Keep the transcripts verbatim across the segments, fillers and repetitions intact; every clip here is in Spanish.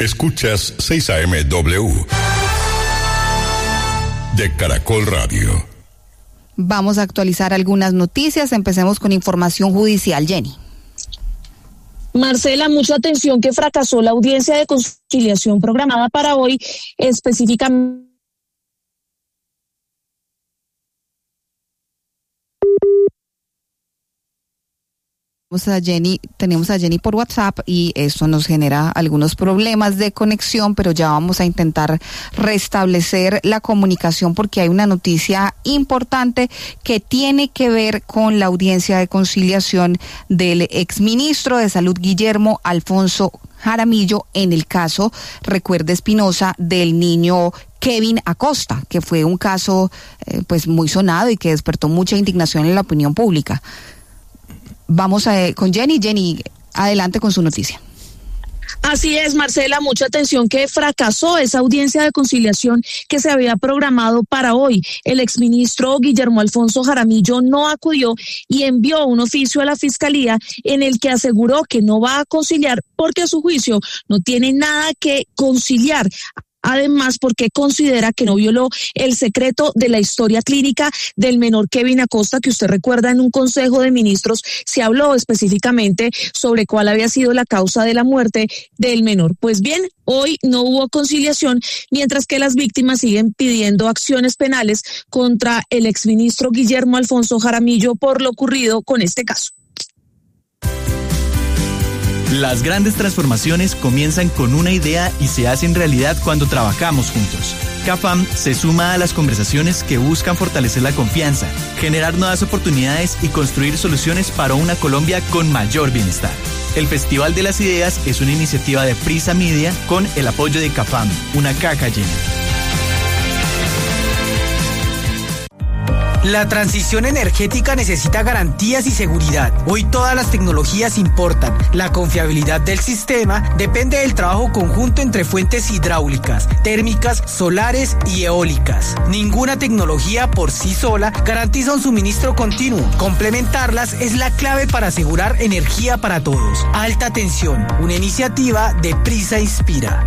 Escuchas seis A M W de Caracol Radio. Vamos a actualizar algunas noticias. Empecemos con información judicial. Jenny. Marcela, mucha atención que fracasó la audiencia de conciliación programada para hoy, específicamente. A Jenny, tenemos a Jenny por WhatsApp y eso nos genera algunos problemas de conexión, pero ya vamos a intentar restablecer la comunicación porque hay una noticia importante que tiene que ver con la audiencia de conciliación del exministro de Salud Guillermo Alfonso Jaramillo en el caso, recuerde Espinosa, del niño Kevin Acosta, que fue un caso eh, pues muy sonado y que despertó mucha indignación en la opinión pública. Vamos a, con Jenny. Jenny, adelante con su noticia. Así es, Marcela, mucha atención que fracasó esa audiencia de conciliación que se había programado para hoy. El exministro Guillermo Alfonso Jaramillo no acudió y envió un oficio a la Fiscalía en el que aseguró que no va a conciliar porque a su juicio no tiene nada que conciliar. Además, porque considera que no violó el secreto de la historia clínica del menor Kevin Acosta, que usted recuerda en un consejo de ministros se habló específicamente sobre cuál había sido la causa de la muerte del menor. Pues bien, hoy no hubo conciliación, mientras que las víctimas siguen pidiendo acciones penales contra el exministro Guillermo Alfonso Jaramillo por lo ocurrido con este caso. Las grandes transformaciones comienzan con una idea y se hacen realidad cuando trabajamos juntos. CAFAM se suma a las conversaciones que buscan fortalecer la confianza, generar nuevas oportunidades y construir soluciones para una Colombia con mayor bienestar. El Festival de las Ideas es una iniciativa de Prisa Media con el apoyo de CAFAM, una caja llena. La transición energética necesita garantías y seguridad. Hoy todas las tecnologías importan. La confiabilidad del sistema depende del trabajo conjunto entre fuentes hidráulicas, térmicas, solares y eólicas. Ninguna tecnología por sí sola garantiza un suministro continuo. Complementarlas es la clave para asegurar energía para todos. Alta tensión, una iniciativa de Prisa Inspira.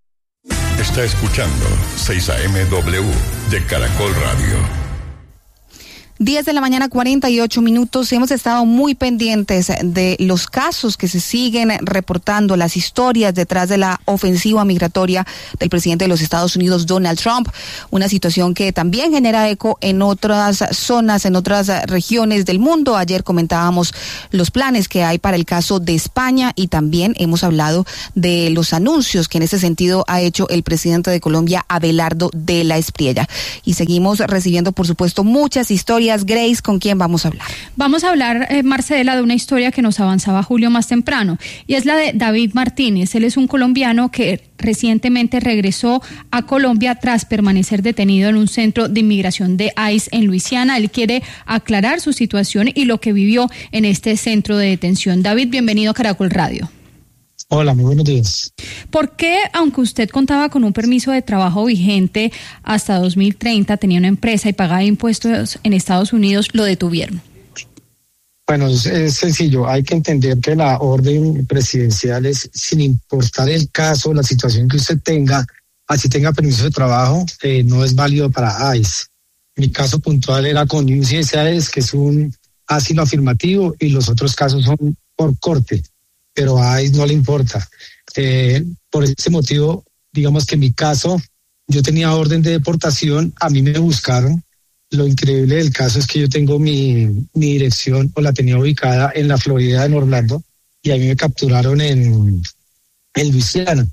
Está escuchando seis A M W de Caracol Radio. diez de la mañana, cuarenta y ocho minutos. Hemos estado muy pendientes de los casos que se siguen reportando, las historias detrás de la ofensiva migratoria del presidente de los Estados Unidos, Donald Trump. Una situación que también genera eco en otras zonas, en otras regiones del mundo. Ayer comentábamos los planes que hay para el caso de España y también hemos hablado de los anuncios que en ese sentido ha hecho el presidente de Colombia, Abelardo de la Espriella. Y seguimos recibiendo, por supuesto, muchas historias. Grace, ¿con quién vamos a hablar? Vamos a hablar, eh, Marcela, de una historia que nos avanzaba Julio más temprano, y es la de David Martínez. Él es un colombiano que recientemente regresó a Colombia tras permanecer detenido en un centro de inmigración de ICE en Luisiana. Él quiere aclarar su situación y lo que vivió en este centro de detención. David, bienvenido a Caracol Radio. Hola, muy buenos días. ¿Por qué, aunque usted contaba con un permiso de trabajo vigente hasta dos mil treinta, tenía una empresa y pagaba impuestos en Estados Unidos, lo detuvieron? Bueno, es, es sencillo. Hay que entender que la orden presidencial es, sin importar el caso, la situación que usted tenga, así tenga permiso de trabajo, eh, no es válido para ICE. Mi caso puntual era con U C S I S, que es un asilo afirmativo, y los otros casos son por corte. Pero a ICE no le importa. Eh, por ese motivo, digamos que en mi caso, yo tenía orden de deportación, a mí me buscaron. Lo increíble del caso es que yo tengo mi, mi dirección, o la tenía ubicada en la Florida, en Orlando, y a mí me capturaron en, en Luisiana.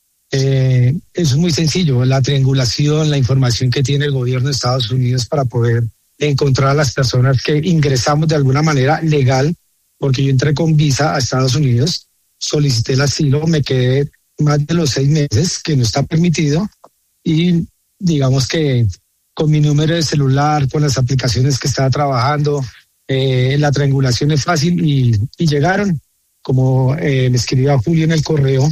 Eh, eso es muy sencillo, la triangulación, la información que tiene el gobierno de Estados Unidos para poder encontrar a las personas que ingresamos de alguna manera legal, porque yo entré con visa a Estados Unidos, solicité el asilo, me quedé más de los seis meses, que no está permitido, y digamos que con mi número de celular, con las aplicaciones que estaba trabajando, eh, la triangulación es fácil y, y llegaron. Como eh, me escribió Julio en el correo,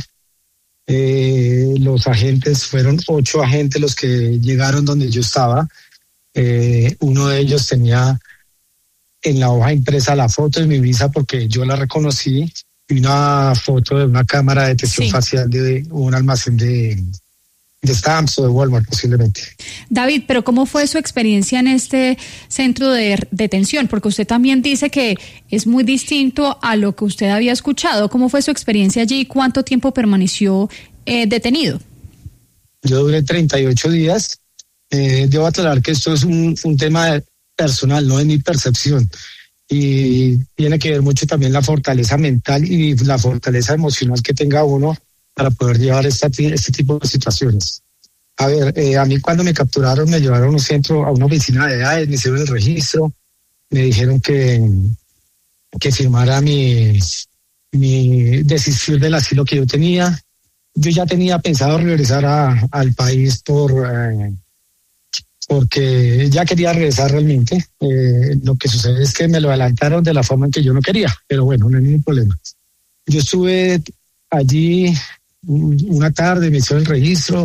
eh, los agentes, fueron ocho agentes los que llegaron donde yo estaba. Eh, uno de ellos tenía en la hoja impresa la foto de mi visa porque yo la reconocí. y una foto de una cámara de detección sí. facial de un almacén de, de Stamps o de Walmart posiblemente. David, pero ¿cómo fue su experiencia en este centro de detención? Porque usted también dice que es muy distinto a lo que usted había escuchado. ¿Cómo fue su experiencia allí y cuánto tiempo permaneció eh, detenido? Yo duré treinta y ocho días. Eh, debo aclarar que esto es un, un tema personal, no es mi percepción. Y tiene que ver mucho también la fortaleza mental y la fortaleza emocional que tenga uno para poder llevar esta, este tipo de situaciones. A ver, eh, a mí cuando me capturaron me llevaron a un centro, a una oficina de edades, me hicieron el registro, me dijeron que, que firmara mi, mi decisión del asilo que yo tenía. Yo ya tenía pensado regresar a, al país por eh, porque ya quería regresar realmente. Eh, lo que sucede es que me lo adelantaron de la forma en que yo no quería, pero bueno, no hay ningún problema. Yo estuve allí una tarde, me hicieron el registro,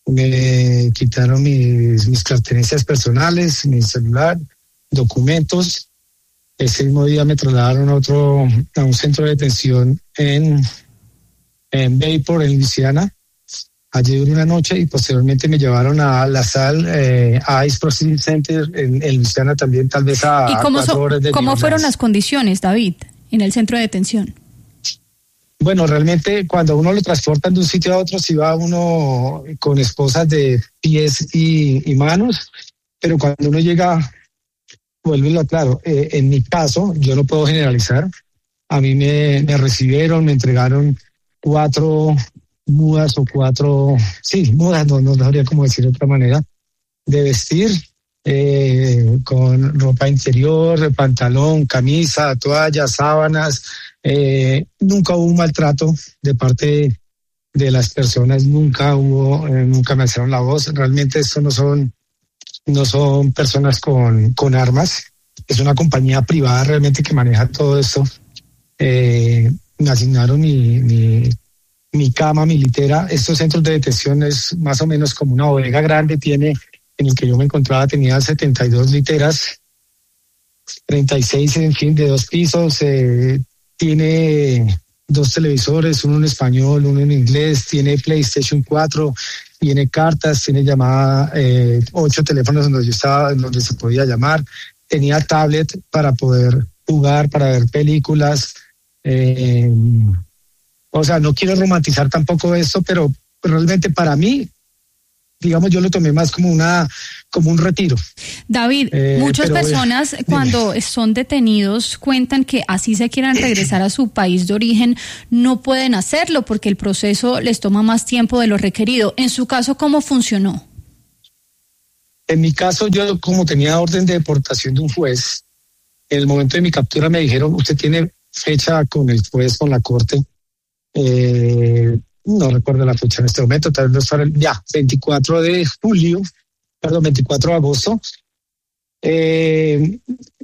me quitaron mis, mis pertenencias personales, mi celular, documentos. Ese mismo día me trasladaron a otro, a un centro de detención en en Bayport, en Luisiana. Allí duré una noche y posteriormente me llevaron a la sal eh, a Ice Processing Center en, en Luisiana también, tal vez a, ¿Y cómo, a cuatro so, horas de ¿cómo fueron Nicolás. las condiciones, David, en el centro de detención? Bueno, realmente cuando uno lo transportan de un sitio a otro, sí va uno con esposas de pies y, y manos, pero cuando uno llega, vuelvo a claro, eh, en mi caso, yo no puedo generalizar. A mí me, me recibieron, me entregaron cuatro mudas o cuatro, sí, mudas, no, no sabría cómo decir de otra manera, de vestir, eh, con ropa interior, pantalón, camisa, toallas, sábanas. Eh, nunca hubo un maltrato de parte de las personas, nunca hubo, eh, nunca me alzaron la voz. Realmente esto no son, no son personas con, con armas, es una compañía privada realmente que maneja todo esto. Eh, me asignaron mi, mi, mi cama, mi litera. Estos centros de detención es más o menos como una bodega grande, tiene, en el que yo me encontraba tenía setenta y dos literas, treinta y seis en fin, de dos pisos, eh, tiene dos televisores, uno en español, uno en inglés, tiene PlayStation cuatro, tiene cartas, tiene llamada, eh, ocho teléfonos donde yo estaba, donde se podía llamar, tenía tablet para poder jugar, para ver películas. Eh, o sea, no quiero romantizar tampoco esto, pero realmente para mí, digamos, yo lo tomé más como una como un retiro. David, eh, muchas pero, personas eh, cuando son detenidos cuentan que así se quieran regresar a su país de origen, no pueden hacerlo porque el proceso les toma más tiempo de lo requerido. En su caso, ¿cómo funcionó? En mi caso, yo como tenía orden de deportación de un juez, en el momento de mi captura me dijeron, usted tiene fecha con el juez, con la corte, eh, no recuerdo la fecha en este momento, tal vez para el, ya, veinticuatro de julio, perdón, veinticuatro de agosto. Eh,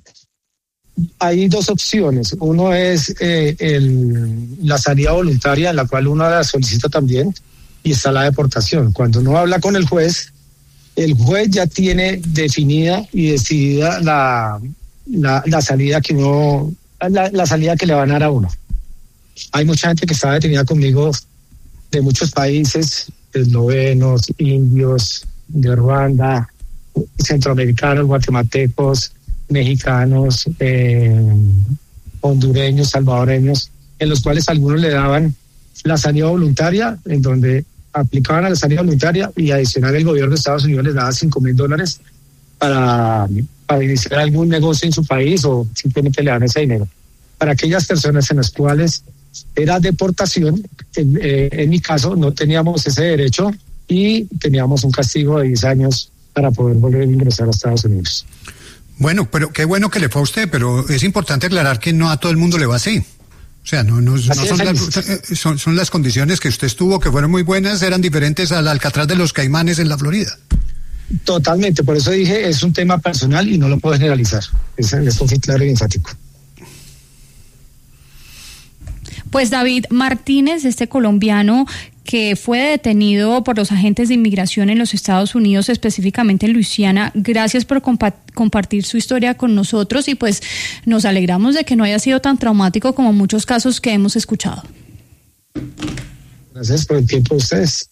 hay dos opciones. Uno es eh, el, la salida voluntaria, en la cual uno la solicita también, y está la deportación. Cuando uno habla con el juez, el juez ya tiene definida y decidida la, la, la salida que uno, la, la salida que le van a dar a uno. Hay mucha gente que está detenida conmigo de muchos países, eslovenos, indios, de Ruanda, centroamericanos, guatemaltecos, mexicanos, eh, hondureños, salvadoreños, en los cuales algunos le daban la salida voluntaria, en donde aplicaban a la salida voluntaria y adicional el gobierno de Estados Unidos les daba cinco mil dólares para, para iniciar algún negocio en su país o simplemente le dan ese dinero. Para aquellas personas en las cuales era deportación, en, eh, en mi caso no teníamos ese derecho y teníamos un castigo de diez años para poder volver a ingresar a Estados Unidos. Bueno, pero qué bueno que le fue a usted, pero es importante aclarar que no a todo el mundo le va así. O sea, no, no, no son, las, son, son las condiciones que usted estuvo, que fueron muy buenas, eran diferentes al Alcatraz de los Caimanes en la Florida. Totalmente, por eso dije, es un tema personal y no lo puedo generalizar. Eso fue claro y enfático. Pues David Martínez, este colombiano que fue detenido por los agentes de inmigración en los Estados Unidos, específicamente en Luisiana. Gracias por compa- compartir su historia con nosotros y pues nos alegramos de que no haya sido tan traumático como muchos casos que hemos escuchado. Gracias por el tiempo de ustedes.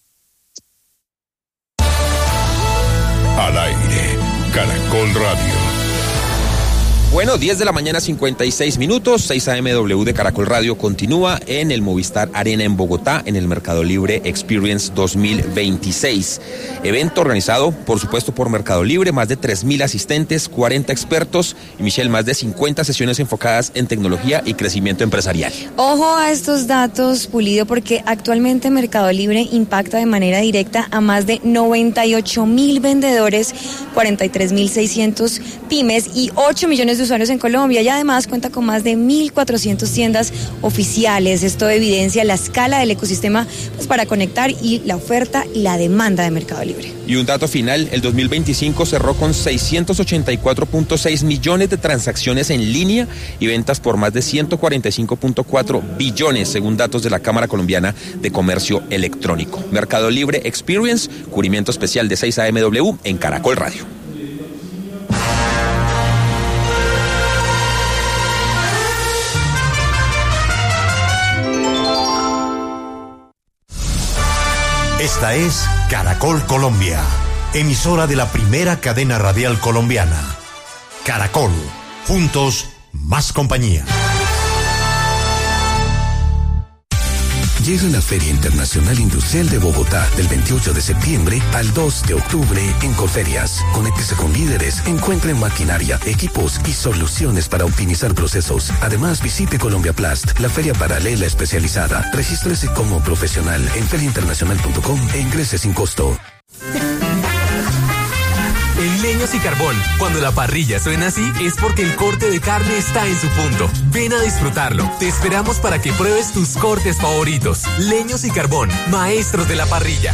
Al aire, Caracol Radio. Bueno, diez de la mañana, cincuenta y seis minutos, seis A M W de Caracol Radio continúa en el Movistar Arena en Bogotá, en el Mercado Libre Experience dos mil veintiséis. Evento organizado, por supuesto, por Mercado Libre, más de tres mil asistentes, cuarenta expertos y, Michelle, más de cincuenta sesiones enfocadas en tecnología y crecimiento empresarial. Ojo a estos datos, Pulido, porque actualmente Mercado Libre impacta de manera directa a más de noventa y ocho mil vendedores, cuarenta y tres mil seiscientos pymes y ocho millones de usuarios en Colombia, y además cuenta con más de mil cuatrocientas tiendas oficiales. Esto evidencia la escala del ecosistema pues, para conectar y la oferta y la demanda de Mercado Libre. Y un dato final, el dos mil veinticinco cerró con seiscientos ochenta y cuatro punto seis millones de transacciones en línea y ventas por más de ciento cuarenta y cinco punto cuatro billones, según datos de la Cámara Colombiana de Comercio Electrónico. Mercado Libre Experience, cubrimiento especial de seis A M W en Caracol Radio. Esta es Caracol Colombia, emisora de la primera cadena radial colombiana. Caracol, juntos, más compañía. Llega la Feria Internacional Industrial de Bogotá del veintiocho de septiembre al dos de octubre en Colferias. Conéctese con líderes, encuentre maquinaria, equipos y soluciones para optimizar procesos. Además, visite Colombia Plast, la feria paralela especializada. Regístrese como profesional en feria internacional punto com e ingrese sin costo. En Leños y Carbón, cuando la parrilla suena así, es porque el corte de carne está en su punto. Ven a disfrutarlo. Te esperamos para que pruebes tus cortes favoritos. Leños y Carbón, maestros de la parrilla.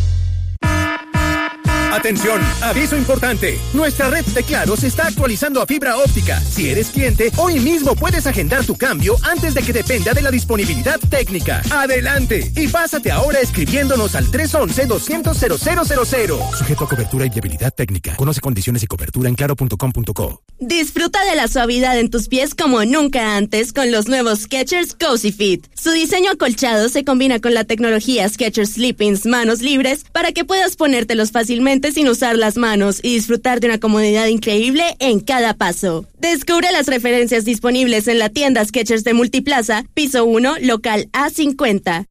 Atención, aviso importante. Nuestra red de Claro se está actualizando a fibra óptica. Si eres cliente, hoy mismo puedes agendar tu cambio antes de que dependa de la disponibilidad técnica. Adelante y pásate ahora escribiéndonos al tres once, doscientos, cero cero cero cero. Sujeto a cobertura y viabilidad técnica. Conoce condiciones y cobertura en claro punto com punto co. Disfruta de la suavidad en tus pies como nunca antes con los nuevos Skechers Cozy Fit. Su diseño acolchado se combina con la tecnología Skechers Sleepings manos libres para que puedas ponértelos fácilmente sin usar las manos y disfrutar de una comodidad increíble en cada paso. Descubre las referencias disponibles en la tienda Skechers de Multiplaza, piso uno, local A cincuenta.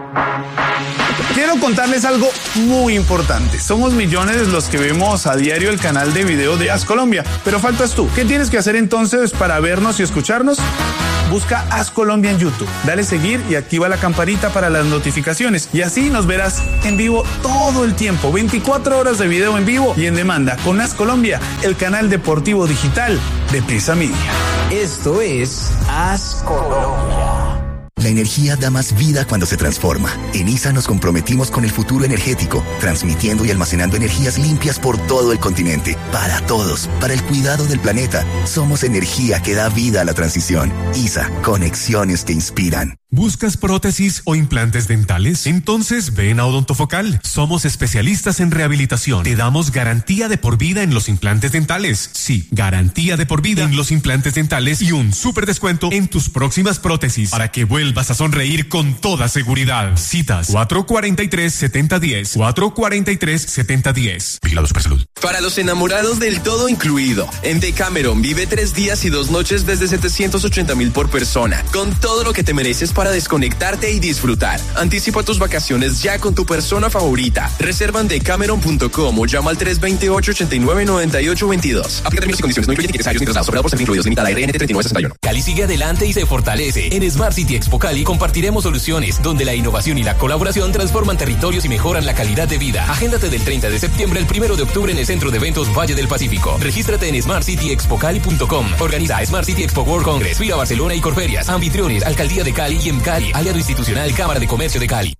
Quiero contarles algo muy importante. Somos millones los que vemos a diario el canal de video de As Colombia, pero faltas tú. ¿Qué tienes que hacer entonces para vernos y escucharnos? Busca As Colombia en YouTube, dale seguir y activa la campanita para las notificaciones y así nos verás en vivo todo el tiempo, veinticuatro horas de video en vivo y en demanda con As Colombia, el canal deportivo digital de Prisa Media. Esto es As Colombia. La energía da más vida cuando se transforma. En I S A nos comprometimos con el futuro energético, transmitiendo y almacenando energías limpias por todo el continente, para todos, para el cuidado del planeta. Somos energía que da vida a la transición. I S A, conexiones que inspiran. ¿Buscas prótesis o implantes dentales? Entonces ven a Odontofocal. Somos especialistas en rehabilitación. Te damos garantía de por vida en los implantes dentales. Sí, garantía de por vida en los implantes dentales y un súper descuento en tus próximas prótesis para que vuelvas a sonreír con toda seguridad. Citas cuatro cuatro tres, siete cero uno cero, cuatro cuatro tres, siete cero uno cero. Vigilado Supersalud. Para los enamorados del todo incluido, en Decameron vive tres días y dos noches desde setecientos ochenta mil por persona, con todo lo que te mereces para desconectarte y disfrutar. Anticipa tus vacaciones ya con tu persona favorita. Reserva en decameron punto com o llama al tres dos ocho, ocho nueve, nueve ocho dos dos. Aplica términos y condiciones. No incluye tickets aéreos ni traslados. Operado por servicios incluidos. Limitada R N T treinta y nueve sesenta y uno. Cali sigue adelante y se fortalece. En Smart City Expo Cali compartiremos soluciones donde la innovación y la colaboración transforman territorios y mejoran la calidad de vida. Agéndate del treinta de septiembre al primero de octubre en el Centro de Eventos Valle del Pacífico. Regístrate en smart city expo cali punto com. Organiza Smart City Expo World Congress, Fira Barcelona y Corferias. Anfitriones, Alcaldía de Cali y M Cali. Aliado institucional, Cámara de Comercio de Cali.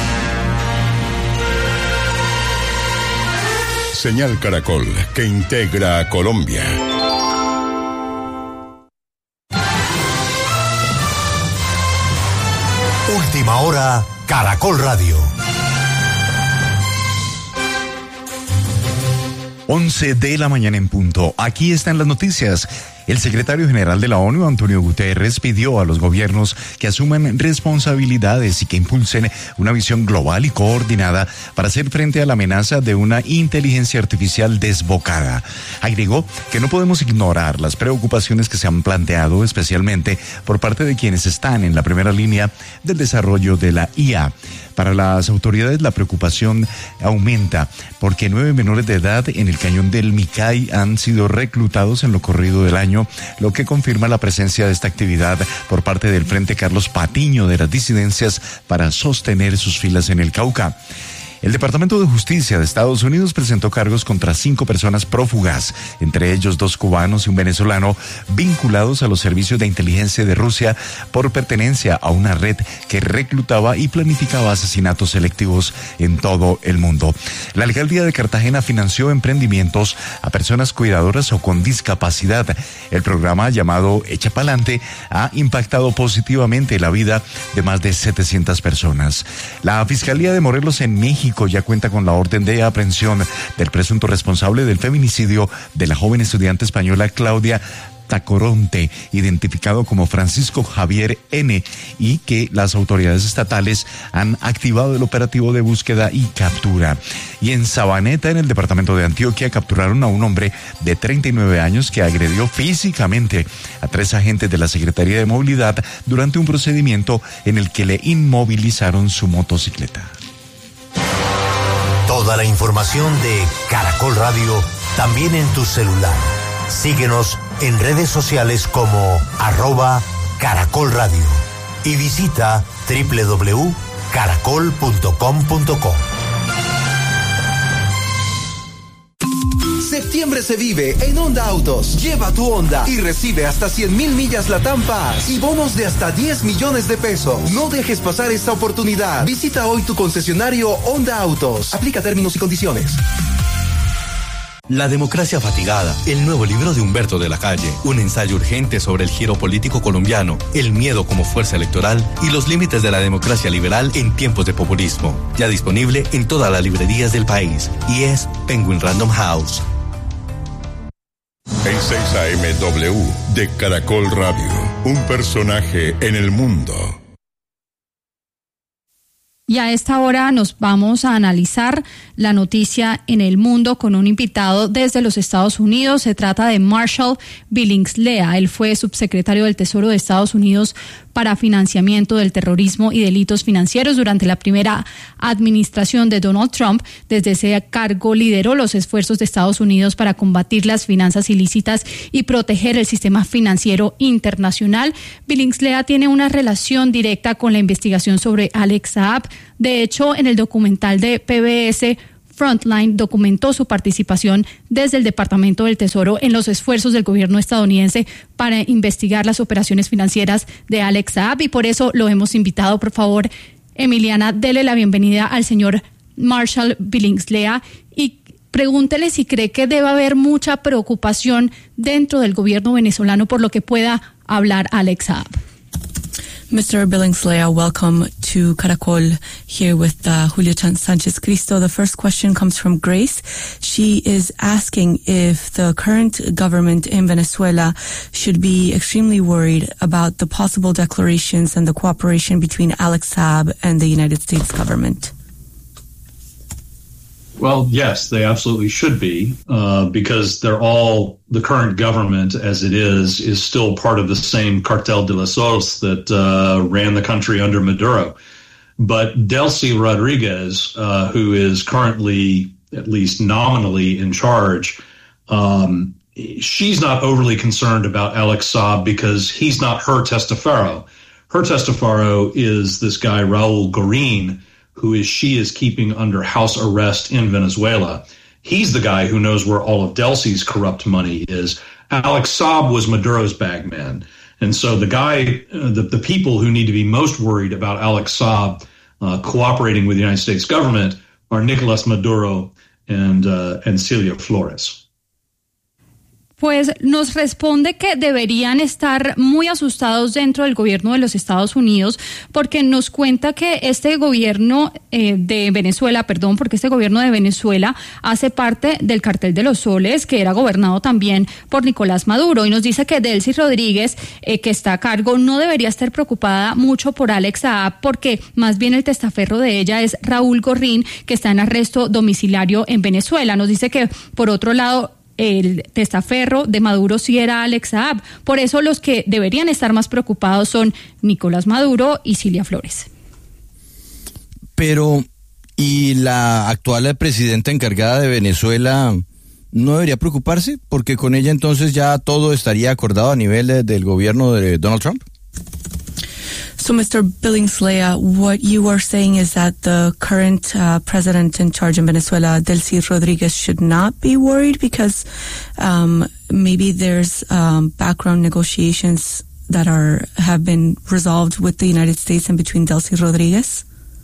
Señal Caracol, que integra a Colombia. Última hora, Caracol Radio. once de la mañana en punto. Aquí están las noticias. El secretario general de la ONU, Antonio Guterres, pidió a los gobiernos que asuman responsabilidades y que impulsen una visión global y coordinada para hacer frente a la amenaza de una inteligencia artificial desbocada. Agregó que no podemos ignorar las preocupaciones que se han planteado, especialmente por parte de quienes están en la primera línea del desarrollo de la I A. Para las autoridades, la preocupación aumenta porque nueve menores de edad en el cañón del Micay han sido reclutados en lo corrido del año, lo que confirma la presencia de esta actividad por parte del Frente Carlos Patiño de las disidencias para sostener sus filas en el Cauca. El Departamento de Justicia de Estados Unidos presentó cargos contra cinco personas prófugas, entre ellos dos cubanos y un venezolano, vinculados a los servicios de inteligencia de Rusia por pertenencia a una red que reclutaba y planificaba asesinatos selectivos en todo el mundo. La alcaldía de Cartagena financió emprendimientos a personas cuidadoras o con discapacidad. El programa llamado Echa Pa'lante ha impactado positivamente la vida de más de setecientas personas. La Fiscalía de Morelos en México ya cuenta con la orden de aprehensión del presunto responsable del feminicidio de la joven estudiante española Claudia Tacoronte, identificado como Francisco Javier N., y que las autoridades estatales han activado el operativo de búsqueda y captura. Y en Sabaneta, en el departamento de Antioquia, capturaron a un hombre de treinta y nueve años que agredió físicamente a tres agentes de la Secretaría de Movilidad durante un procedimiento en el que le inmovilizaron su motocicleta. Toda la información de Caracol Radio también en tu celular. Síguenos en redes sociales como arroba Caracol Radio y visita doble u doble u doble u punto caracol punto com punto co. Septiembre se vive en Honda Autos. Lleva tu Honda y recibe hasta cien mil millas Latam Pass y bonos de hasta diez millones de pesos. No dejes pasar esta oportunidad. Visita hoy tu concesionario Honda Autos. Aplica términos y condiciones. La democracia fatigada, el nuevo libro de Humberto de la Calle, un ensayo urgente sobre el giro político colombiano, el miedo como fuerza electoral y los límites de la democracia liberal en tiempos de populismo. Ya disponible en todas las librerías del país y es Penguin Random House. En seis A M W de Caracol Radio, un personaje en el mundo. Y a esta hora nos vamos a analizar la noticia en el mundo con un invitado desde los Estados Unidos. Se trata de Marshall Billingslea. Él fue subsecretario del Tesoro de Estados Unidos para financiamiento del terrorismo y delitos financieros durante la primera administración de Donald Trump. Desde ese cargo lideró los esfuerzos de Estados Unidos para combatir las finanzas ilícitas y proteger el sistema financiero internacional. Billingslea tiene una relación directa con la investigación sobre Alex Saab. De hecho, en el documental de P B S Frontline documentó su participación desde el Departamento del Tesoro en los esfuerzos del gobierno estadounidense para investigar las operaciones financieras de Alex Saab, y por eso lo hemos invitado. Por favor, Emiliana, dele la bienvenida al señor Marshall Billingslea y pregúntele si cree que debe haber mucha preocupación dentro del gobierno venezolano por lo que pueda hablar Alex Saab. Mister Billingslea, welcome to Caracol here with uh, Julio Sanchez Cristo. The first question comes from Grace. She is asking if the current government in Venezuela should be extremely worried about the possible declarations and the cooperation between Alex Saab and the United States government. Well, yes, they absolutely should be, uh, because they're all, the current government as it is, is still part of the same Cartel de las Sols that uh, ran the country under Maduro. But Delcy Rodriguez, uh, who is currently, at least nominally, in charge, um, she's not overly concerned about Alex Saab because he's not her testaferro. Her testaferro is this guy, Raul Guarín, who is she is keeping under house arrest in Venezuela. He's the guy who knows where all of Delcy's corrupt money is. Alex Saab was Maduro's bagman. And so the guy, uh, the, the people who need to be most worried about Alex Saab uh, cooperating with the United States government are Nicolas Maduro and, uh, and Celia Flores. Pues nos responde que deberían estar muy asustados dentro del gobierno de los Estados Unidos, porque nos cuenta que este gobierno eh, de Venezuela, perdón, porque este gobierno de Venezuela hace parte del cartel de los soles, que era gobernado también por Nicolás Maduro, y nos dice que Delcy Rodríguez, eh, que está a cargo, no debería estar preocupada mucho por Alex Saab, porque más bien el testaferro de ella es Raúl Gorrín, que está en arresto domiciliario en Venezuela. Nos dice que, por otro lado, el testaferro de Maduro sí era Alex Saab. Por eso los que deberían estar más preocupados son Nicolás Maduro y Cilia Flores. Pero, ¿y la actual presidenta encargada de Venezuela no debería preocuparse? Porque con ella entonces ya todo estaría acordado a nivel de, del gobierno de Donald Trump. So, Mister Billingslea, what you are saying is that the current uh, president in charge in Venezuela, Delcy Rodriguez, should not be worried because um, maybe there's um, background negotiations that are have been resolved with the United States and between Delcy Rodriguez?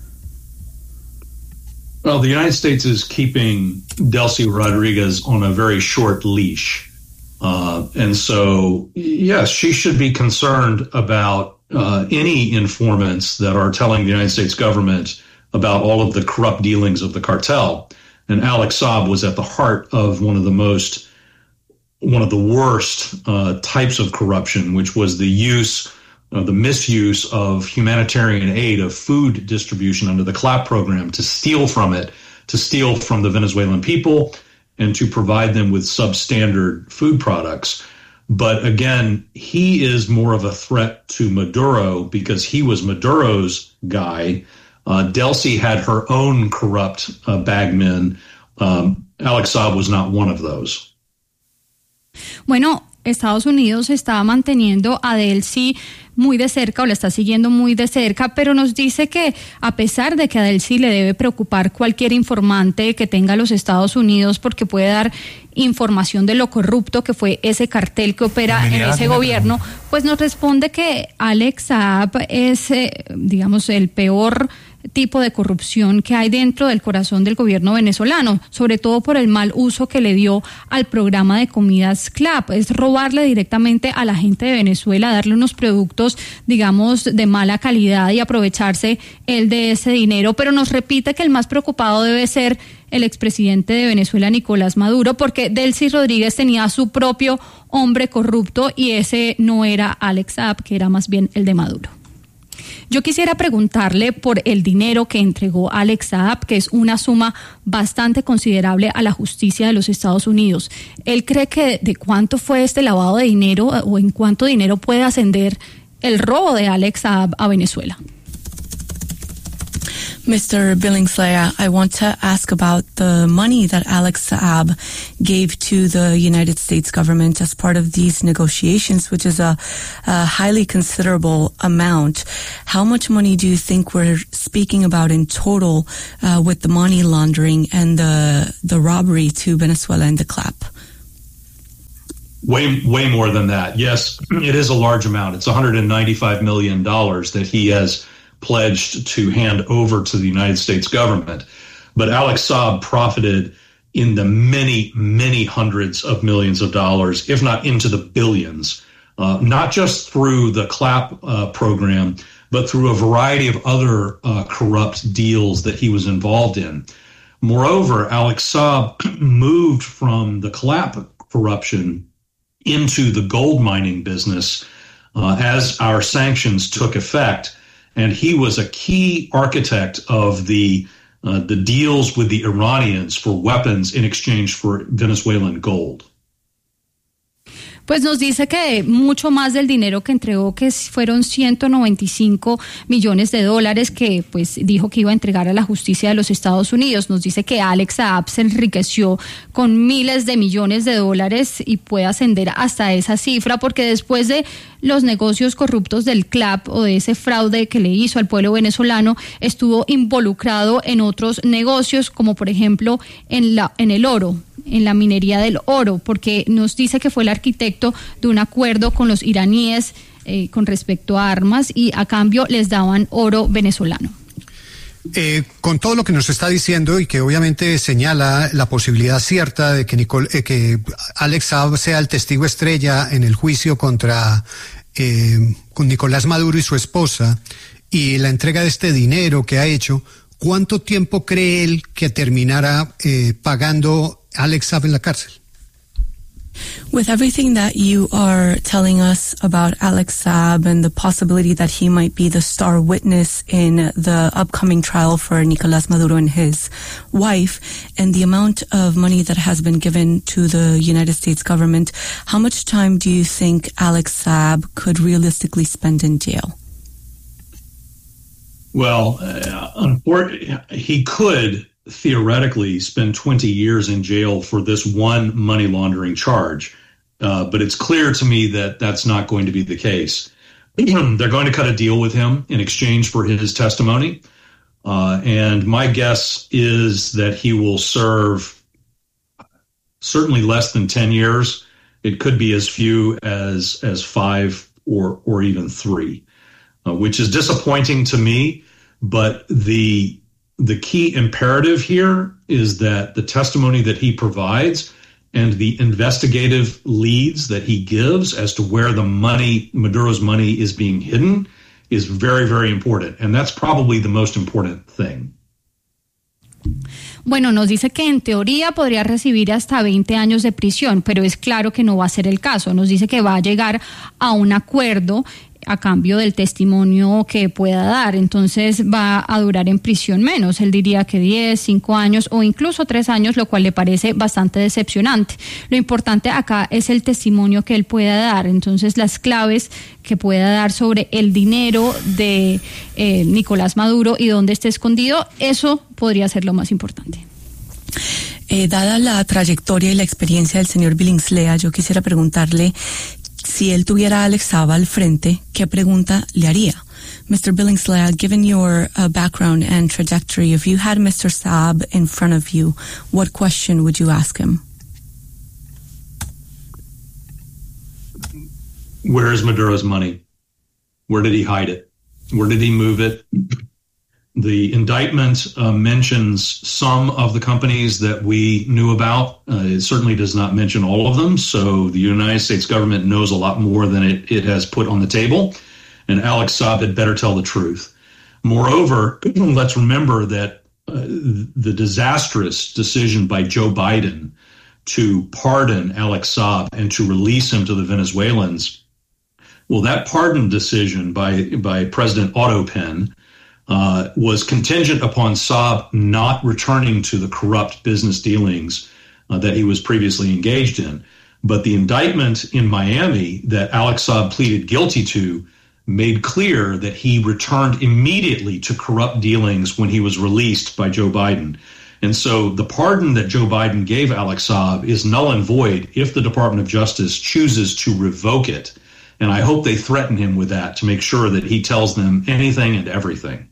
Well, the United States is keeping Delcy Rodriguez on a very short leash. Uh, and so, yes, she should be concerned about uh, any informants that are telling the United States government about all of the corrupt dealings of the cartel. And Alex Saab was at the heart of one of the most, one of the worst uh, types of corruption, which was the use, uh, the misuse of humanitarian aid, of food distribution under the CLAP program, to steal from it, to steal from the Venezuelan people, and to provide them with substandard food products. But again, he is more of a threat to Maduro because he was Maduro's guy. Uh, Delcy had her own corrupt uh, bagmen. Um, Alex Saab was not one of those. Bueno, Estados Unidos está manteniendo a Delcy muy de cerca o la está siguiendo muy de cerca, pero nos dice que a pesar de que a Delcy le debe preocupar cualquier informante que tenga los Estados Unidos porque puede dar información de lo corrupto que fue ese cartel que opera en ese gobierno, pues nos responde que Alex Saab es, eh, digamos, el peor tipo de corrupción que hay dentro del corazón del gobierno venezolano, sobre todo por el mal uso que le dio al programa de comidas CLAP. Es robarle directamente a la gente de Venezuela, darle unos productos, digamos, de mala calidad y aprovecharse él de ese dinero. Pero nos repite que el más preocupado debe ser el expresidente de Venezuela, Nicolás Maduro, porque Delcy Rodríguez tenía su propio hombre corrupto y ese no era Alex Saab, que era más bien el de Maduro. Yo quisiera preguntarle por el dinero que entregó Alex Saab, que es una suma bastante considerable a la justicia de los Estados Unidos. ¿Él cree que de cuánto fue este lavado de dinero o en cuánto dinero puede ascender el robo de Alex Saab a Venezuela? Mister Billingslea, I want to ask about the money that Alex Saab gave to the United States government as part of these negotiations, which is a, a highly considerable amount. How much money do you think we're speaking about in total uh, with the money laundering and the the robbery to Venezuela and the CLAP? Way, way more than that. Yes, it is a large amount. It's one hundred ninety-five million dollars that he has pledged to hand over to the United States government. But Alex Saab profited in the many, many hundreds of millions of dollars, if not into the billions, uh, not just through the CLAP uh, program, but through a variety of other uh, corrupt deals that he was involved in. Moreover, Alex Saab moved from the CLAP corruption into the gold mining business uh, as our sanctions took effect. And he was a key architect of the uh, the deals with the Iranians for weapons in exchange for Venezuelan gold. Pues nos dice que mucho más del dinero que entregó, que fueron ciento noventa y cinco millones de dólares, que pues dijo que iba a entregar a la justicia de los Estados Unidos. Nos dice que Alex Saab se enriqueció con miles de millones de dólares y puede ascender hasta esa cifra, porque después de los negocios corruptos del CLAP o de ese fraude que le hizo al pueblo venezolano, estuvo involucrado en otros negocios, como por ejemplo en la en el oro, en la minería del oro, porque nos dice que fue el arquitecto de un acuerdo con los iraníes eh, con respecto a armas y a cambio les daban oro venezolano. Eh, con todo lo que nos está diciendo y que obviamente señala la posibilidad cierta de que, Nicol, eh, que Alex Saab sea el testigo estrella en el juicio contra eh, con Nicolás Maduro y su esposa y la entrega de este dinero que ha hecho, ¿cuánto tiempo cree él que terminará eh, pagando Alex Saab en la cárcel? With everything that you are telling us about Alex Saab and the possibility that he might be the star witness in the upcoming trial for Nicolás Maduro and his wife, and the amount of money that has been given to the United States government, how much time do you think Alex Saab could realistically spend in jail? Well, uh, unfortunately, he could theoretically spend twenty years in jail for this one money laundering charge. Uh, but it's clear to me that that's not going to be the case. They're going to cut a deal with him in exchange for his testimony. Uh, and my guess is that he will serve certainly less than ten years. It could be as few as, as five or, or even three, uh, which is disappointing to me. But the The key imperative here is that the testimony that he provides and the investigative leads that he gives as to where the money, Maduro's money, is being hidden is very, very important. And that's probably the most important thing. Bueno, nos dice que en teoría podría recibir hasta veinte años de prisión, pero es claro que no va a ser el caso. Nos dice que va a llegar a un acuerdo a cambio del testimonio que pueda dar, entonces va a durar en prisión menos. Él diría que diez, cinco años o incluso tres años, lo cual le parece bastante decepcionante. Lo importante acá es el testimonio que él pueda dar, entonces las claves que pueda dar sobre el dinero de eh, Nicolás Maduro y dónde está escondido, eso podría ser lo más importante. Eh, dada la trayectoria y la experiencia del señor Billingslea, yo quisiera preguntarle, si él tuviera a Alex Saab al frente, ¿qué pregunta le haría? mister Billingslea, given your uh, background and trajectory, if you had mister Saab in front of you, what question would you ask him? Where is Maduro's money? Where did he hide it? Where did he move it? The indictment uh, mentions some of the companies that we knew about. Uh, it certainly does not mention all of them. So the United States government knows a lot more than it, it has put on the table. And Alex Saab had better tell the truth. Moreover, let's remember that uh, the disastrous decision by Joe Biden to pardon Alex Saab and to release him to the Venezuelans, well, that pardon decision by, by President Otto Penn Uh, was contingent upon Saab not returning to the corrupt business dealings uh, that he was previously engaged in. But the indictment in Miami that Alex Saab pleaded guilty to made clear that he returned immediately to corrupt dealings when he was released by Joe Biden. And so the pardon that Joe Biden gave Alex Saab is null and void if the Department of Justice chooses to revoke it. And I hope they threaten him with that to make sure that he tells them anything and everything.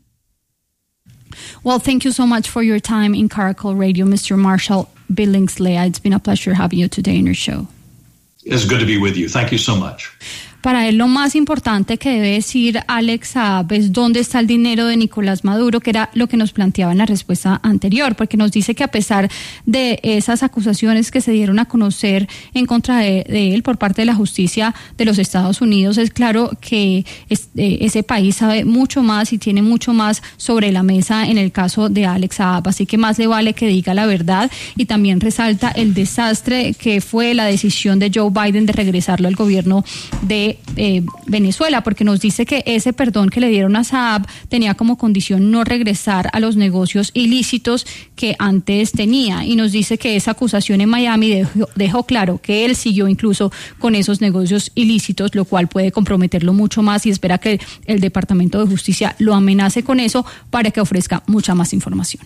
Well, thank you so much for your time in Caracol Radio, mister Marshall Billingslea. It's been a pleasure having you today in our show. It's good to be with you. Thank you so much. Para él lo más importante que debe decir Alex Saab es dónde está el dinero de Nicolás Maduro, que era lo que nos planteaba en la respuesta anterior, porque nos dice que a pesar de esas acusaciones que se dieron a conocer en contra de, de él por parte de la justicia de los Estados Unidos, es claro que es, eh, ese país sabe mucho más y tiene mucho más sobre la mesa en el caso de Alex Saab, así que más le vale que diga la verdad. Y también resalta el desastre que fue la decisión de Joe Biden de regresarlo al gobierno de Eh, Venezuela, porque nos dice que ese perdón que le dieron a Saab tenía como condición no regresar a los negocios ilícitos que antes tenía, y nos dice que esa acusación en Miami dejó, dejó claro que él siguió incluso con esos negocios ilícitos, lo cual puede comprometerlo mucho más, y espera que el Departamento de Justicia lo amenace con eso para que ofrezca mucha más información.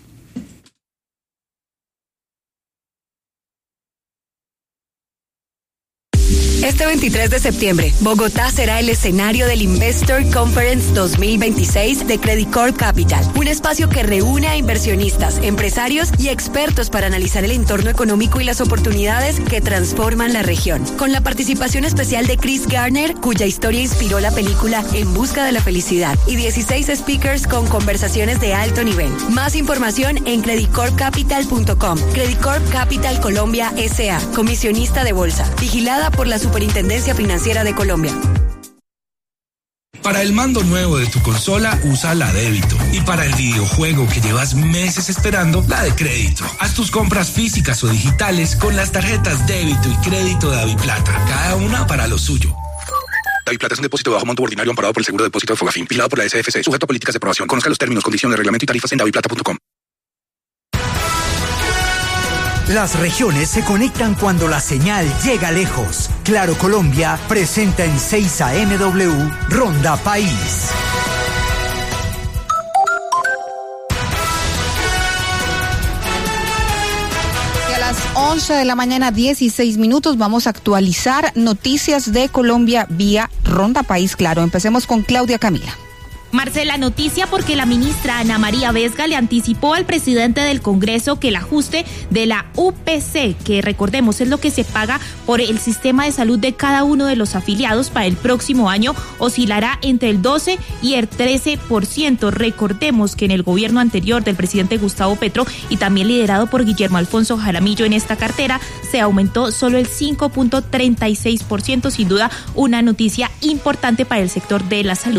Este veintitrés de septiembre, Bogotá será el escenario del Investor Conference dos mil veintiséis de Credit Corp Capital, un espacio que reúne a inversionistas, empresarios y expertos para analizar el entorno económico y las oportunidades que transforman la región. Con la participación especial de Chris Garner, cuya historia inspiró la película En busca de la felicidad, y dieciséis speakers con conversaciones de alto nivel. Más información en credit corp capital punto com. Credit Corp Capital Colombia S A, comisionista de bolsa, vigilada por la Superintendencia Financiera de Colombia. Para el mando nuevo de tu consola, usa la débito. Y para el videojuego que llevas meses esperando, la de crédito. Haz tus compras físicas o digitales con las tarjetas débito y crédito de Daviplata, cada una para lo suyo. Daviplata es un depósito de bajo monto ordinario amparado por el seguro de depósito de Fogafín, vigilado por la S F C, sujeto a políticas de aprobación. Conozca los términos, condiciones, reglamento y tarifas en daviplata punto com. Las regiones se conectan cuando la señal llega lejos. Claro Colombia presenta en seis A M W Ronda País. Y a las once de la mañana, dieciséis minutos, vamos a actualizar noticias de Colombia vía Ronda País. Claro, empecemos con Claudia Camila. Marcela, noticia porque la ministra Ana María Vesga le anticipó al presidente del Congreso que el ajuste de la U P C, que recordemos es lo que se paga por el sistema de salud de cada uno de los afiliados para el próximo año, oscilará entre el doce y el trece por ciento. Recordemos que en el gobierno anterior del presidente Gustavo Petro y también liderado por Guillermo Alfonso Jaramillo en esta cartera, se aumentó solo el cinco punto treinta y seis por ciento, sin duda una noticia importante para el sector de la salud.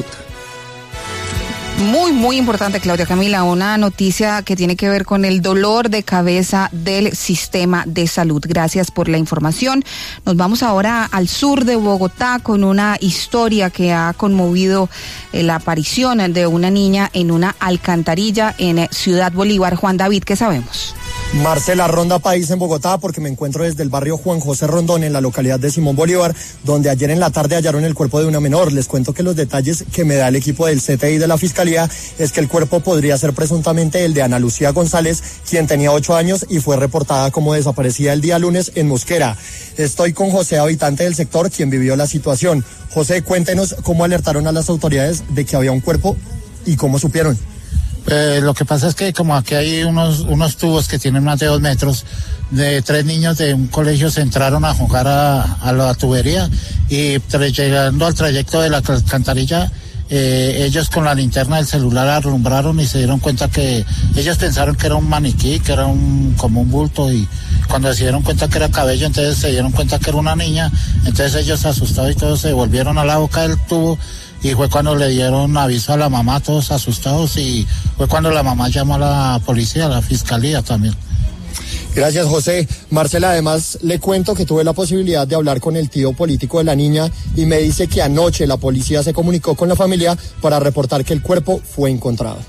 Muy, muy importante, Claudia Camila, una noticia que tiene que ver con el dolor de cabeza del sistema de salud. Gracias por la información. Nos vamos ahora al sur de Bogotá con una historia que ha conmovido eh, la aparición de una niña en una alcantarilla en Ciudad Bolívar. Juan David, ¿qué sabemos? Marcela, Ronda País en Bogotá, porque me encuentro desde el barrio Juan José Rondón, en la localidad de Simón Bolívar, donde ayer en la tarde hallaron el cuerpo de una menor. Les cuento que los detalles que me da el equipo del C T I de la Fiscalía es que el cuerpo podría ser presuntamente el de Ana Lucía González, quien tenía ocho años y fue reportada como desaparecida el día lunes en Mosquera. Estoy con José, habitante del sector, quien vivió la situación. José, cuéntenos cómo alertaron a las autoridades de que había un cuerpo y cómo supieron. Eh, lo que pasa es que como aquí hay unos unos tubos que tienen más de dos metros, de tres niños de un colegio se entraron a jugar a, a la tubería y tra- llegando al trayecto de la alcantarilla, eh, ellos con la linterna del celular alumbraron y se dieron cuenta que ellos pensaron que era un maniquí, que era un como un bulto, y cuando se dieron cuenta que era cabello, entonces se dieron cuenta que era una niña, entonces ellos asustados y todos se volvieron a la boca del tubo. Y fue cuando le dieron aviso a la mamá, todos asustados, y fue cuando la mamá llamó a la policía, a la fiscalía también. Gracias, José. Marcela, además le cuento que tuve la posibilidad de hablar con el tío político de la niña y me dice que anoche la policía se comunicó con la familia para reportar que el cuerpo fue encontrado.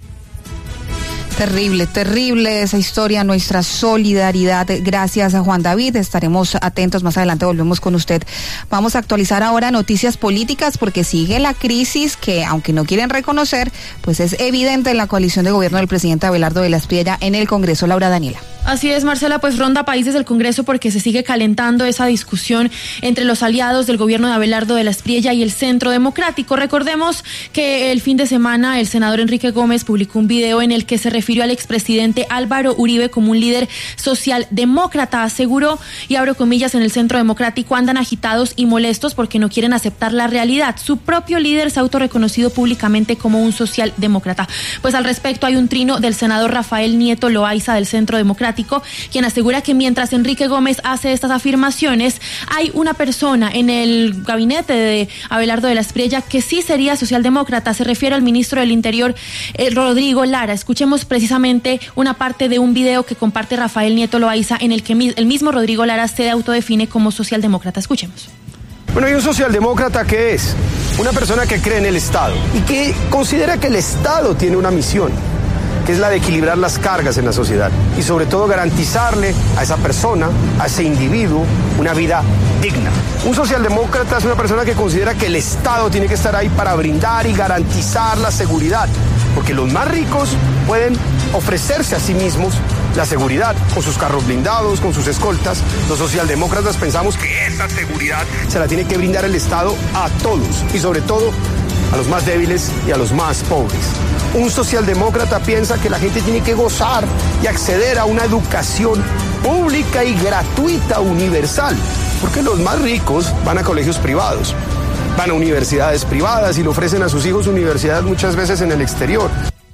Terrible, terrible esa historia, nuestra solidaridad. Gracias a Juan David, estaremos atentos, más adelante volvemos con usted. Vamos a actualizar ahora noticias políticas porque sigue la crisis que, aunque no quieren reconocer, pues es evidente en la coalición de gobierno del presidente Abelardo de la Espriella en el Congreso. Laura Daniela. Así es, Marcela, pues Ronda País desde el Congreso porque se sigue calentando esa discusión entre los aliados del gobierno de Abelardo de la Espriella y el Centro Democrático. Recordemos que el fin de semana el senador Enrique Gómez publicó un video en el que se refirió al expresidente Álvaro Uribe como un líder socialdemócrata. Aseguró, y abro comillas, en el Centro Democrático andan agitados y molestos porque no quieren aceptar la realidad. Su propio líder se ha autorreconocido públicamente como un socialdemócrata. Pues al respecto hay un trino del senador Rafael Nieto Loaiza del Centro Democrático, quien asegura que mientras Enrique Gómez hace estas afirmaciones, hay una persona en el gabinete de Abelardo de la Espriella que sí sería socialdemócrata. Se refiere al ministro del Interior, eh, Rodrigo Lara. Escuchemos precisamente una parte de un video que comparte Rafael Nieto Loaiza en el que mi- el mismo Rodrigo Lara se autodefine como socialdemócrata. Escuchemos. Bueno, ¿y un socialdemócrata qué es? Una persona que cree en el Estado y que considera que el Estado tiene una misión, que es la de equilibrar las cargas en la sociedad y sobre todo garantizarle a esa persona, a ese individuo, una vida digna. Un socialdemócrata es una persona que considera que el Estado tiene que estar ahí para brindar y garantizar la seguridad, porque los más ricos pueden ofrecerse a sí mismos la seguridad, con sus carros blindados, con sus escoltas. Los socialdemócratas pensamos que esa seguridad se la tiene que brindar el Estado a todos y sobre todo a los más débiles y a los más pobres. Un socialdemócrata piensa que la gente tiene que gozar y acceder a una educación pública y gratuita, universal, porque los más ricos van a colegios privados, van a universidades privadas y le ofrecen a sus hijos universidades muchas veces en el exterior.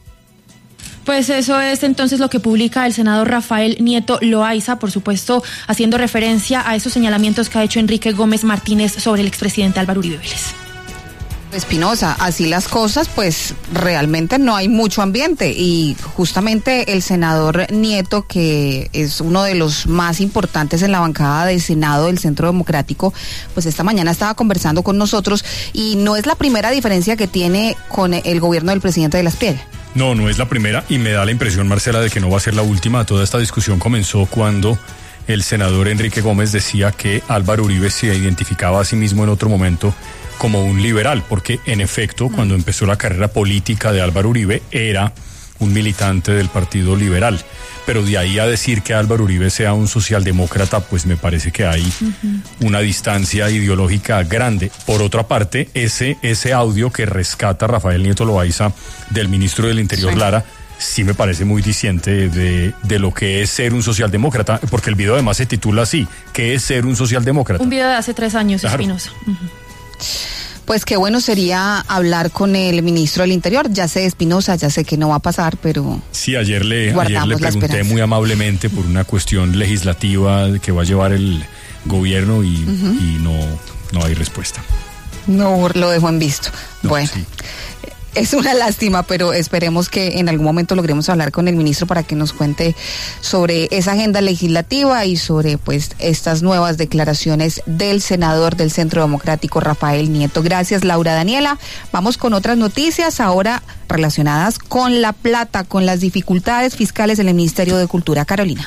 Pues eso es entonces lo que publica el senador Rafael Nieto Loaiza, por supuesto haciendo referencia a esos señalamientos que ha hecho Enrique Gómez Martínez sobre el expresidente Álvaro Uribe Vélez. Espinosa, así las cosas, pues realmente no hay mucho ambiente y justamente el senador Nieto, que es uno de los más importantes en la bancada del Senado del Centro Democrático, pues esta mañana estaba conversando con nosotros y no es la primera diferencia que tiene con el gobierno del presidente de la Espriella. No, no es la primera y me da la impresión, Marcela, de que no va a ser la última. Toda esta discusión comenzó cuando el senador Enrique Gómez decía que Álvaro Uribe se identificaba a sí mismo en otro momento como un liberal, porque en efecto, cuando empezó la carrera política de Álvaro Uribe, era un militante del Partido Liberal. Pero de ahí a decir que Álvaro Uribe sea un socialdemócrata, pues me parece que hay uh-huh. una distancia ideológica grande. Por otra parte, ese, ese audio que rescata Rafael Nieto Loaiza del ministro del Interior, sí. Lara, sí me parece muy diciente de, de lo que es ser un socialdemócrata, porque el video además se titula así, ¿qué es ser un socialdemócrata? Un video de hace tres años, claro. Espinosa. Uh-huh. Pues qué bueno sería hablar con el ministro del Interior. Ya sé, Espinosa, ya sé que no va a pasar, pero sí, ayer le, ayer le pregunté muy amablemente por una cuestión legislativa que va a llevar el gobierno y, uh-huh. y no, no hay respuesta. No, lo dejó en visto. No, bueno. Sí. Es una lástima, pero esperemos que en algún momento logremos hablar con el ministro para que nos cuente sobre esa agenda legislativa y sobre pues estas nuevas declaraciones del senador del Centro Democrático, Rafael Nieto. Gracias, Laura Daniela. Vamos con otras noticias ahora relacionadas con la plata, con las dificultades fiscales en el Ministerio de Cultura. Carolina.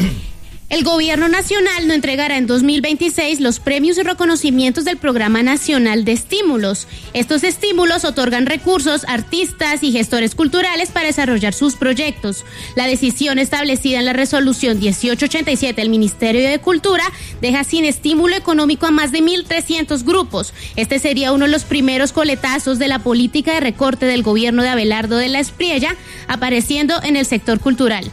El gobierno nacional no entregará en dos mil veintiséis los premios y reconocimientos del Programa Nacional de Estímulos. Estos estímulos otorgan recursos a artistas y gestores culturales para desarrollar sus proyectos. La decisión establecida en la resolución dieciocho ochenta y siete del Ministerio de Cultura deja sin estímulo económico a más de mil trescientos grupos. Este sería uno de los primeros coletazos de la política de recorte del gobierno de Abelardo de la Espriella, apareciendo en el sector cultural.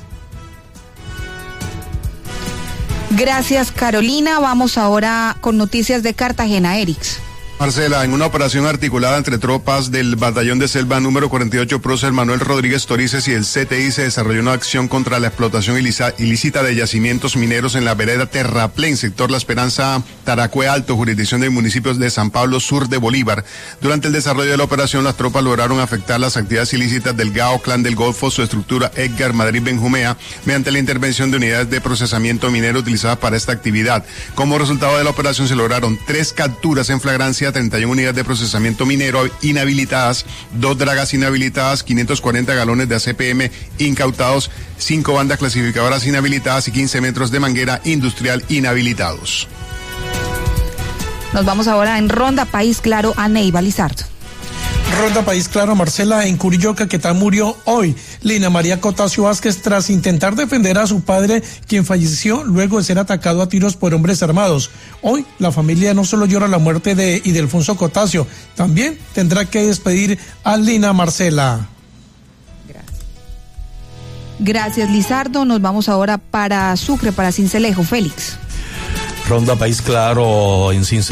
Gracias, Carolina. Vamos ahora con noticias de Cartagena, Erix. Marcela, en una operación articulada entre tropas del Batallón de Selva número cuarenta y ocho, prócer Manuel Rodríguez Torices y el C T I, se desarrolló una acción contra la explotación ilícita de yacimientos mineros en la vereda Terraplén, sector La Esperanza, Taracue Alto, jurisdicción del municipio de San Pablo Sur de Bolívar. Durante el desarrollo de la operación, las tropas lograron afectar las actividades ilícitas del Gao Clan del Golfo, su estructura Edgar Madrid Benjumea, mediante la intervención de unidades de procesamiento minero utilizadas para esta actividad. Como resultado de la operación se lograron tres capturas en flagrancia, treinta y una unidades de procesamiento minero inhabilitadas, dos dragas inhabilitadas, quinientos cuarenta galones de A C P M incautados, cinco bandas clasificadoras inhabilitadas y quince metros de manguera industrial inhabilitados. Nos vamos ahora en Ronda País Claro a Neiva Lizardo. Ronda País Claro, Marcela, en Curillo, Caquetá, murió hoy Lina María Cotacio Vázquez tras intentar defender a su padre, quien falleció luego de ser atacado a tiros por hombres armados. Hoy la familia no solo llora la muerte de Ildefonso Cotacio, también tendrá que despedir a Lina, Marcela. Gracias. Gracias, Lizardo. Nos vamos ahora para Sucre, para Sincelejo, Félix. Ronda País Claro en Sincelejo.